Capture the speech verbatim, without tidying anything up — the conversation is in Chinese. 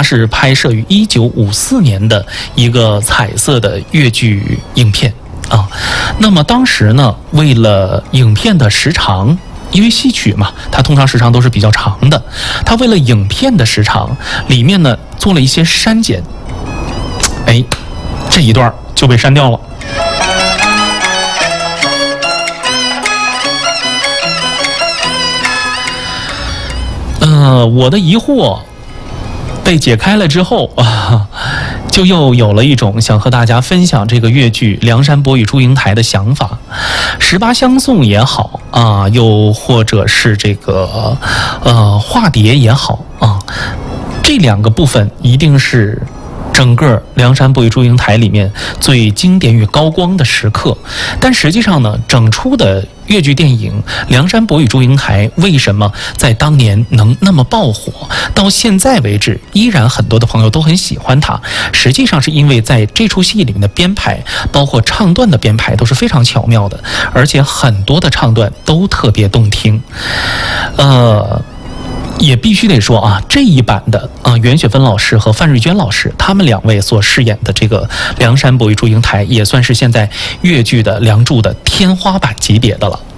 它是拍摄于一九五四年的一个彩色的越剧影片啊。那么当时呢，为了影片的时长，因为戏曲嘛，它通常时长都是比较长的，它为了影片的时长，里面呢做了一些删减，哎，这一段就被删掉了。呃，我的疑惑被解开了之后啊，就又有了一种想和大家分享这个越剧《梁山伯与祝英台》的想法。十八相送也好啊，又或者是这个呃化蝶也好啊，这两个部分一定是整个《梁山伯与祝英台》里面最经典与高光的时刻。但实际上呢，整出的越剧电影《梁山伯与祝英台》为什么在当年能那么爆火，到现在为止依然很多的朋友都很喜欢它，实际上是因为在这出戏里面的编排，包括唱段的编排都是非常巧妙的，而且很多的唱段都特别动听。呃也必须得说啊，这一版的啊，袁雪芬老师和范瑞娟老师，他们两位所饰演的这个《梁山伯与祝英台》，也算是现在越剧的梁祝的天花板级别的了。